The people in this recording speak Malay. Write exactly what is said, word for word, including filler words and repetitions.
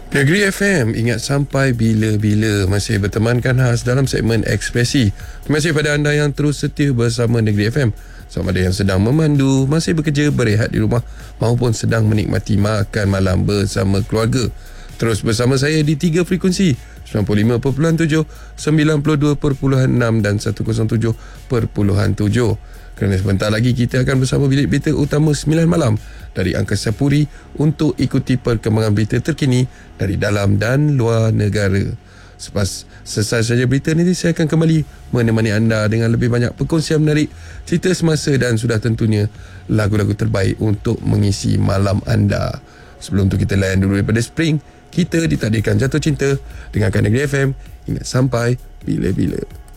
Negeri F M, ingat sampai bila-bila. Masih bertemankan khas dalam segmen Ekspresi. Terima kasih pada anda yang terus setia bersama Negeri F M. Sama ada yang sedang memandu, masih bekerja, berehat di rumah maupun sedang menikmati makan malam bersama keluarga. Terus bersama saya di tiga frekuensi, sembilan puluh lima perpuluhan tujuh, sembilan puluh dua perpuluhan enam dan seratus tujuh perpuluhan tujuh. Kerana sebentar lagi kita akan bersama bilik berita utama sembilan malam dari Angkasa Puri untuk ikuti perkembangan berita terkini dari dalam dan luar negara. Selepas selesai saja berita ini, saya akan kembali menemani anda dengan lebih banyak perkongsian menarik, cerita semasa dan sudah tentunya lagu-lagu terbaik untuk mengisi malam anda. Sebelum tu kita layan dulu daripada Spring, kita ditakdirkan jatuh cinta. Dengarkan Negeri F M, ingat sampai bila-bila.